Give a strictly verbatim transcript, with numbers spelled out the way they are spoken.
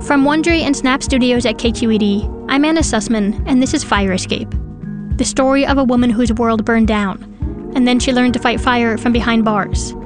From Wondery and Snap Studios at K Q E D, I'm Anna Sussman, and this is Fire Escape. The story of a woman whose world burned down, and then she learned to fight fire from behind bars.